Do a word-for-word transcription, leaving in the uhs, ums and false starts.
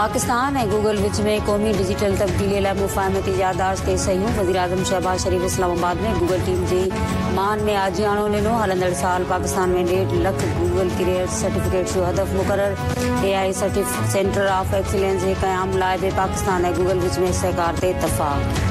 पाकिस्तान ऐं गूगल विच में क़ौमी डिजिटल तब्दीली लाइ मुफ़ाहमती याददाश्त ते सहियूं। वज़ीर-ए-आज़म शहबाज शरीफ़ इस्लामाबाद में गूगल टीम जी मान में आजियाणो ॾिनो। हलंदड़ साल पाकिस्तान में ॾेढ लख गूगल करियर सर्टिफिकेट जो हदफ़ मुक़रर। ए आई सेंटर ऑफ एक्सीलेंस जे क़याम लाइ बि पाकिस्तान ऐं गूगल विच में सहकार ते इतफ़ाक़।